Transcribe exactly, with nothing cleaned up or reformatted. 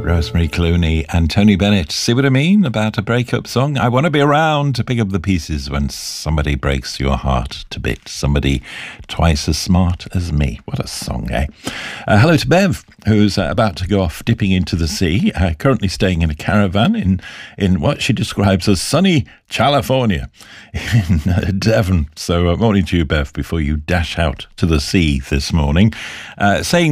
Rosemary Clooney and Tony Bennett. See what I mean about a breakup song? I want to be around to pick up the pieces when somebody breaks your heart to bits. Somebody twice as smart as me. What a song, eh? Uh, hello to Bev, who's uh, about to go off dipping into the sea, uh, currently staying in a caravan in, in what she describes as sunny California in uh, Devon. So uh, morning to you, Bev, before you dash out to the sea this morning. Uh, saying